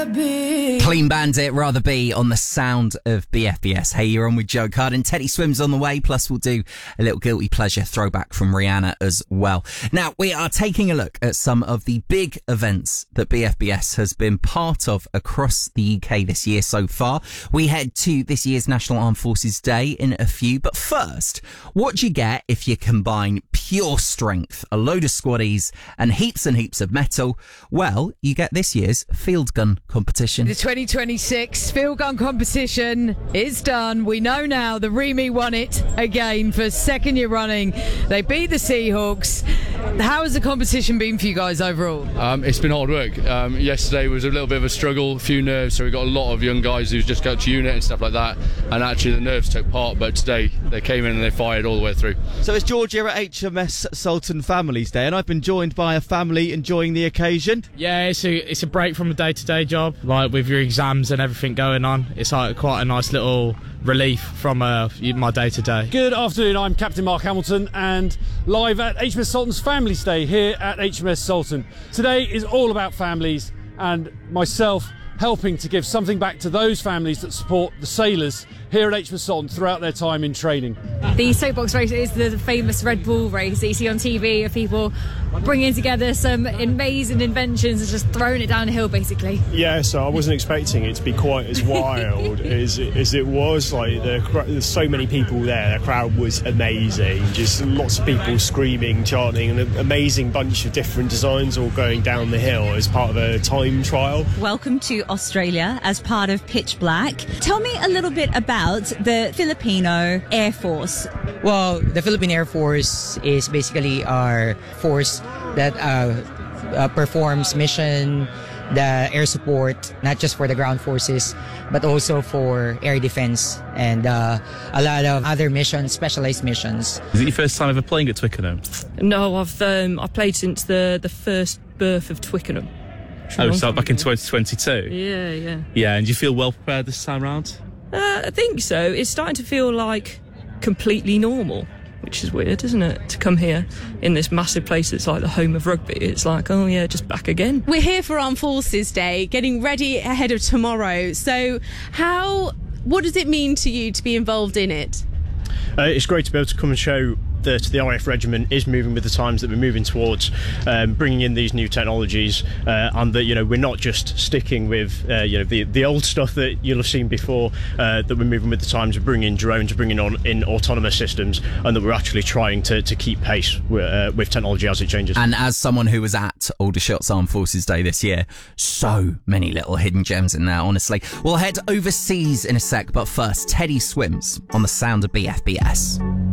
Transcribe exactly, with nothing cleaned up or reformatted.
rather be. Clean Bandit, Rather Be on the sound of B F B S. Hey, you're on with Joe Carden. Teddy Swims on the way, plus we'll do a little guilty pleasure throwback from Rihanna as well. Now, we are taking a look at some of the big events that B F B S has been part of across the U K this year so far. We head to this year's National Armed Forces Day in a few, but first, what do you get if you combine pure strength, a load of squaddies, and heaps and heaps of metal? Well, you get this year's field gun competition. The twenty twenty-six field gun competition is done. We know now the Remy won it again for second year running. They beat the Seahawks. How has the competition been for you guys overall? Um, it's been hard work. Um, yesterday was a little bit of a struggle, a few nerves, so we got a lot of young guys who's just got to unit and stuff like that, and actually the nerves took part, but today they came in and they fired all the way through. So it's George here at H M S Sultan Families Day, and I've been joined by a family enjoying the occasion. Yeah, it's a, it's a break from a day-to-day job, like with your exams and everything going on. It's like quite a nice little relief from uh, my day-to-day. Good afternoon, I'm Captain Mark Hamilton, and live at H M S Sultan's Families Day here at H M S Sultan. Today is all about families and myself helping to give something back to those families that support the sailors here at H M S Sultan throughout their time in training. The soapbox race is the famous Red Bull race that you see on T V of people bringing together some amazing inventions and just throwing it down a hill, basically. Yeah, so I wasn't expecting it to be quite as wild as, as it was. Like, the, there's so many people there, the crowd was amazing, just lots of people screaming, chanting, and an amazing bunch of different designs all going down the hill as part of a time trial. Welcome to Australia as part of Pitch Black. Tell me a little bit about the Filipino Air Force. Well, the Philippine Air Force is basically our force that uh, uh, performs mission, the air support, not just for the ground forces, but also for air defense and uh, a lot of other missions, specialized missions. Is it your first time ever playing at Twickenham? No, I've um, I played since the, the first birth of Twickenham. Oh, so back in twenty twenty-two? Yeah, yeah. Yeah, and do you feel well prepared this time round? Uh, I think so. It's starting to feel like completely normal, which is weird, isn't it? To come here in this massive place that's like the home of rugby. It's like, oh yeah, just back again. We're here for Armed Forces Day, getting ready ahead of tomorrow. So how, what does it mean to you to be involved in it? Uh, it's great to be able to come and show that the R A F regiment is moving with the times, that we're moving towards um, bringing in these new technologies, uh, and that, you know, we're not just sticking with uh, you know the the old stuff that you'll have seen before, uh, that we're moving with the times, we're bringing in drones, we're bringing on in autonomous systems, and that we're actually trying to, to keep pace with, uh, with technology as it changes. And as someone who was at Aldershot's Armed Forces Day this year, so many little hidden gems in there, honestly. We'll head overseas in a sec, but first, Teddy Swims on the sound of B F B S.